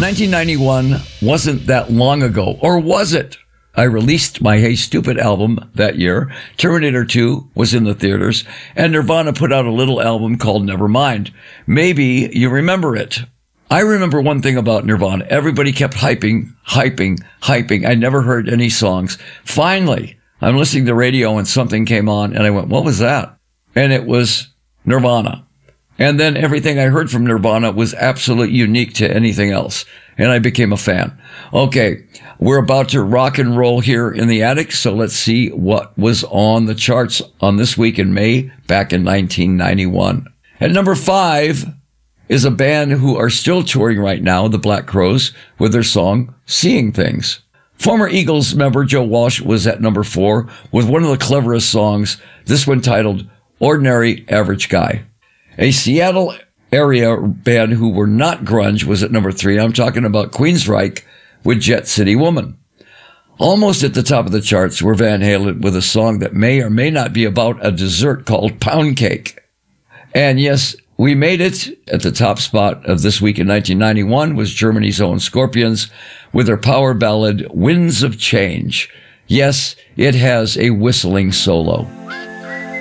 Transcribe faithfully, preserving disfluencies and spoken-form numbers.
nineteen ninety-one wasn't that long ago, or was it? I released my Hey Stupid album that year. Terminator two was in the theaters, and Nirvana put out a little album called Nevermind. Maybe you remember it. I remember one thing about Nirvana. Everybody kept hyping, hyping, hyping. I never heard any songs. Finally, I'm listening to the radio and something came on, and I went, what was that? And it was Nirvana. And then everything I heard from Nirvana was absolutely unique to anything else. And I became a fan. Okay, we're about to rock and roll here in the attic, so let's see what was on the charts on this week in May, back in nineteen ninety-one. At number five is a band who are still touring right now, the Black Crowes, with their song, Seeing Things. Former Eagles member Joe Walsh was at number four with one of the cleverest songs, this one titled Ordinary Average Guy. A Seattle area band who were not grunge was at number three. I'm talking about Queensryche with Jet City Woman. Almost at the top of the charts were Van Halen with a song that may or may not be about a dessert called Pound Cake. And yes, we made it. At the top spot of this week in nineteen ninety-one was Germany's own Scorpions with their power ballad Winds of Change. Yes, it has a whistling solo.